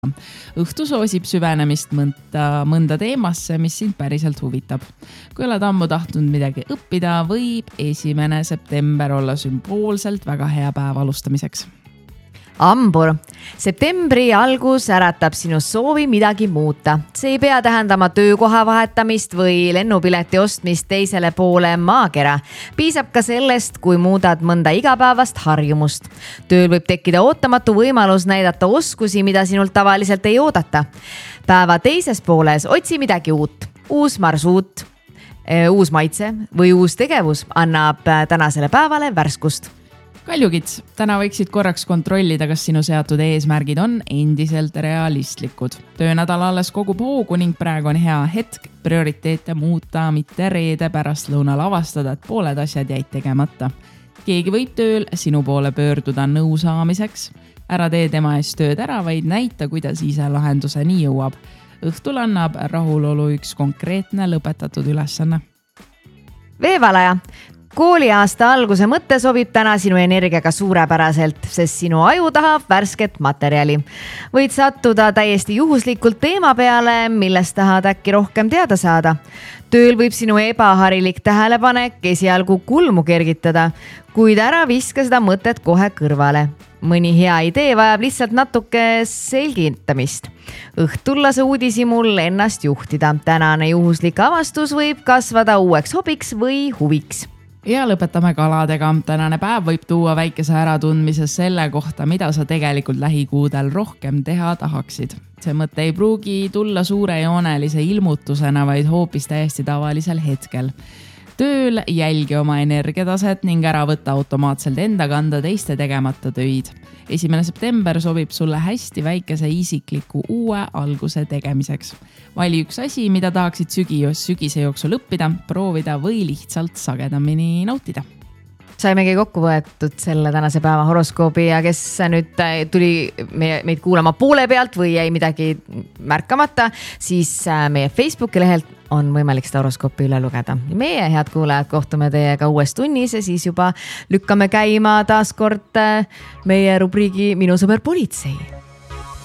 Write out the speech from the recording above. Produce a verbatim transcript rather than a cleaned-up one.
Õhtu soosib süvenemist mõnda, mõnda teemasse, mis sind päriselt huvitab. Kui oled ammu tahtnud midagi õppida, võib esimene september olla sümboolselt väga hea päev alustamiseks. Ambur. Septembri algus äratab sinu soovi midagi muuta. See ei pea tähendama töökoha vahetamist või lennupileti ostmist teisele poole maakera. Piisab ka sellest, kui muudad mõnda igapäevast harjumust. Tööl võib tekkida ootamatu võimalus näidata oskusi, mida sinult tavaliselt ei oodata. Päeva teises pooles otsi midagi uut. Uus marsuut, uus maitse või uus tegevus annab tänasele päevale värskust. Kaljukits, täna võiksid korraks kontrollida, kas sinu seatud eesmärgid on endiselt realistlikud. Töönädal alles kogub hoogu ning praegu on hea hetk prioriteete muuta, mitte reede pärast lõunal avastada, et pooled asjad jäid tegemata. Keegi võib tööl sinu poole pöörduda nõu saamiseks. Ära tee tema eest tööd ära, vaid näita, kuidas ise lahenduseni jõuab. Õhtul annab rahulolu üks konkreetne lõpetatud ülesanne. Veevalaja. Kooliaasta alguse mõtte sobib täna sinu energiaga suurepäraselt, sest sinu aju tahab värsket materjali. Võid sattuda täiesti juhuslikult teema peale, millest tahad äkki rohkem teada saada. Tööl võib sinu ebaharilik tähelepanek esialgu kulmu kergitada, kuid ära viska seda mõtet kohe kõrvale. Mõni hea idee vajab lihtsalt natuke selgitamist. Õhtul lase uudishimul ennast juhtida. Tänane juhuslik avastus võib kasvada uueks hobiks või huviks. Ja lõpetame kaladega. Tänane päev võib tuua väikese äratundmise selle kohta, mida sa tegelikult lähikuudel rohkem teha tahaksid. See mõte ei pruugi tulla suurejoonelise ilmutusena, vaid hoopis täiesti tavalisel hetkel. Tööl jälgi oma energiataset ning ära võtta automaatselt enda kanda teiste tegemata töid. Esimene september sobib sulle hästi väikese isikliku uue alguse tegemiseks. Vali üks asi, mida tahaksid sügis, sügise jooksul õppida, proovida või lihtsalt sagedamini nautida. Saimegi kokku võetud selle tänase päeva horoskoobi ja kes nüüd tuli meid kuulama poole pealt või jäi midagi märkamata, siis meie Facebooki lehelt on võimalik seda horoskoopi üle lugeda. Meie head kuulajad kohtume teiega uues tunnis ja siis juba lükkame käima taas kord meie rubriigi Minu sõber politsei.